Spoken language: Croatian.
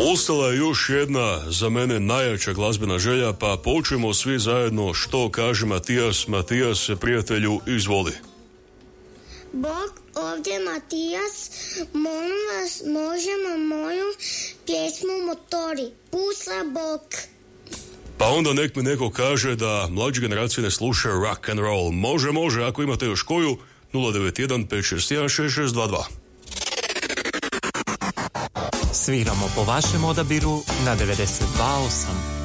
Ostala je još jedna, za mene najjača glazbena želja, pa počnemo svi zajedno što kaže Matijas. Matijas, prijatelju, izvoli. Bog, ovdje Matijas, molim vas, možemo moju pjesmu Motori. Pusla Bog. Pa onda nek mi neko kaže da mlađe generacije ne slušaju rock and roll. Može, ako imate još koju, 091 561 6622. Sviramo po vašem odabiru na 92.8.